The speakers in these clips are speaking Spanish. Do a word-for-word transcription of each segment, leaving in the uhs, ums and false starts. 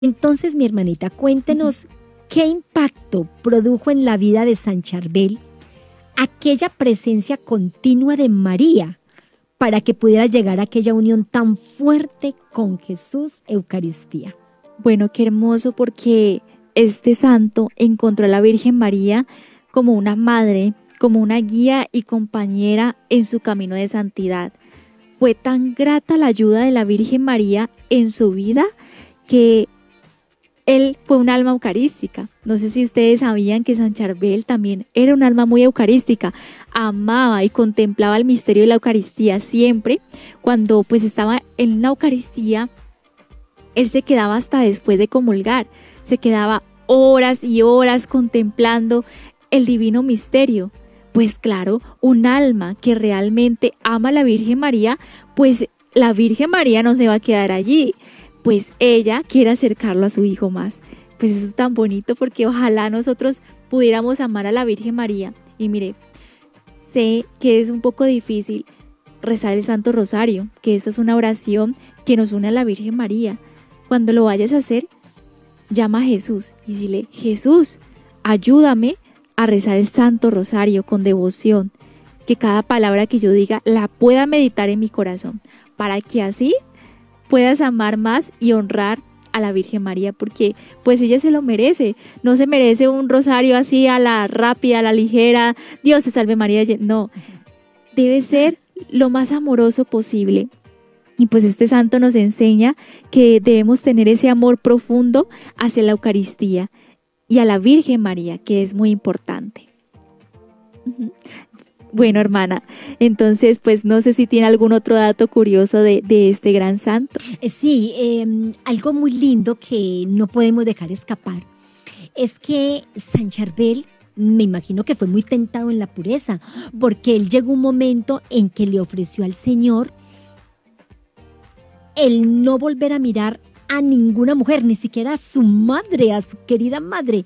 Entonces, mi hermanita, cuéntenos qué impacto produjo en la vida de San Charbel aquella presencia continua de María para que pudiera llegar a aquella unión tan fuerte con Jesús, Eucaristía. Bueno, qué hermoso, porque este santo encontró a la Virgen María como una madre, como una guía y compañera en su camino de santidad. Fue tan grata la ayuda de la Virgen María en su vida que él fue un alma eucarística. No sé si ustedes sabían que San Charbel también era un alma muy eucarística. Amaba y contemplaba el misterio de la Eucaristía siempre. Cuando pues estaba en la Eucaristía, él se quedaba hasta después de comulgar. Se quedaba horas y horas contemplando el divino misterio. Pues claro, un alma que realmente ama a la Virgen María, pues la Virgen María no se va a quedar allí. Pues ella quiere acercarlo a su hijo más. Pues eso es tan bonito, porque ojalá nosotros pudiéramos amar a la Virgen María. Y mire, sé que es un poco difícil rezar el Santo Rosario, que esta es una oración que nos une a la Virgen María. Cuando lo vayas a hacer, llama a Jesús y dile: Jesús, ayúdame a rezar el Santo Rosario con devoción, que cada palabra que yo diga la pueda meditar en mi corazón, para que así puedas amar más y honrar a la Virgen María, porque pues ella se lo merece. No se merece un rosario así a la rápida, a la ligera, Dios te salve María. No, debe ser lo más amoroso posible. Y pues este santo nos enseña que debemos tener ese amor profundo hacia la Eucaristía y a la Virgen María, que es muy importante. Bueno, hermana, entonces pues no sé si tiene algún otro dato curioso de, de este gran santo. Sí, eh, algo muy lindo que no podemos dejar escapar es que San Charbel, me imagino que fue muy tentado en la pureza, porque él llegó un momento en que le ofreció al Señor el no volver a mirar a ninguna mujer, ni siquiera a su madre, a su querida madre,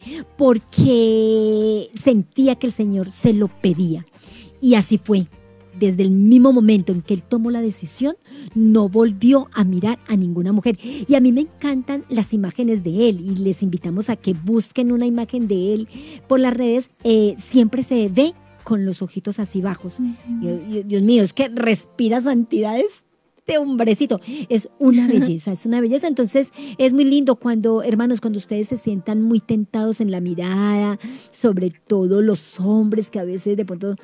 porque sentía que el Señor se lo pedía. Y así fue. Desde el mismo momento en que él tomó la decisión, no volvió a mirar a ninguna mujer. Y a mí me encantan las imágenes de él, y les invitamos a que busquen una imagen de él por las redes. Eh, siempre se ve con los ojitos así bajos. Uh-huh. Dios mío, es que respira santidades. Este hombrecito es una belleza, es una belleza. Entonces es muy lindo cuando, hermanos, cuando ustedes se sientan muy tentados en la mirada, sobre todo los hombres que a veces de pronto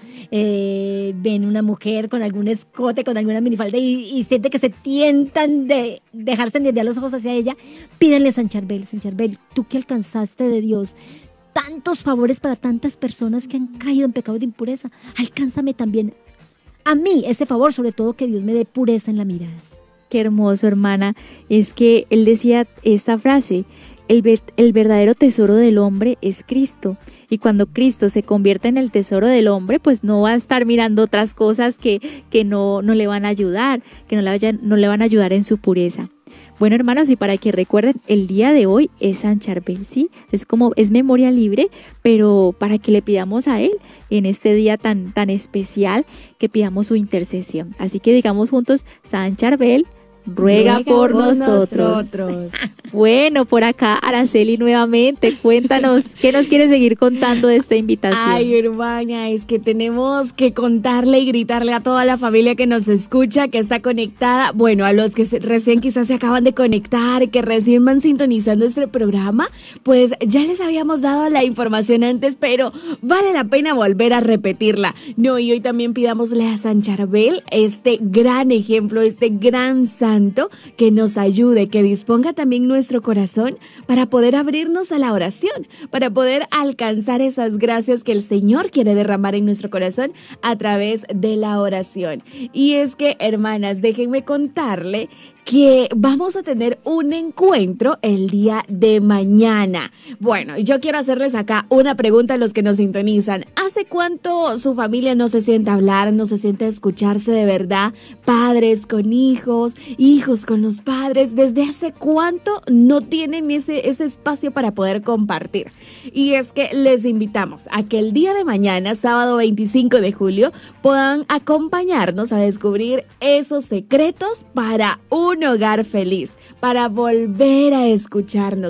eh, ven una mujer con algún escote, con alguna minifalda y, y sienten que se tientan de dejarse desviar los ojos hacia ella, pídanle San Charbel, San Charbel, tú que alcanzaste de Dios tantos favores para tantas personas que han caído en pecados de impureza, alcánzame también a mí ese favor, sobre todo que Dios me dé pureza en la mirada. Qué hermoso, hermana. Es que él decía esta frase: el, ve- el verdadero tesoro del hombre es Cristo. Y cuando Cristo se convierte en el tesoro del hombre, pues no va a estar mirando otras cosas que, que no, no le van a ayudar, que no le, vayan, no le van a ayudar en su pureza. Bueno, hermanos, y para que recuerden, el día de hoy es San Charbel, ¿sí? Es como, es memoria libre, pero para que le pidamos a él en este día tan, tan especial, que pidamos su intercesión. Así que digamos juntos: San Charbel, ruega, ruega por, por nosotros. nosotros. Bueno, por acá Araceli nuevamente, cuéntanos, ¿qué nos quieres seguir contando de esta invitación? Ay, hermana, es que tenemos que contarle y gritarle a toda la familia que nos escucha, que está conectada. Bueno, a los que se, recién quizás se acaban de conectar, que recién van sintonizando este programa, pues ya les habíamos dado la información antes, pero vale la pena volver a repetirla. No, y hoy también pidámosle a San Charbel, este gran ejemplo, este gran santo, que nos ayude, que disponga también nuestro corazón para poder abrirnos a la oración, para poder alcanzar esas gracias que el Señor quiere derramar en nuestro corazón a través de la oración. Y es que, hermanas, déjenme contarle que vamos a tener un encuentro el día de mañana. Bueno, yo quiero hacerles acá una pregunta a los que nos sintonizan. ¿Hace cuánto su familia no se siente a hablar, no se siente a escucharse de verdad? Padres con hijos, hijos con los padres. ¿Desde hace cuánto no tienen ese, ese espacio para poder compartir? Y es que les invitamos a que el día de mañana, sábado veinticinco de julio, puedan acompañarnos a descubrir esos secretos para un un hogar feliz, para volver a escucharnos.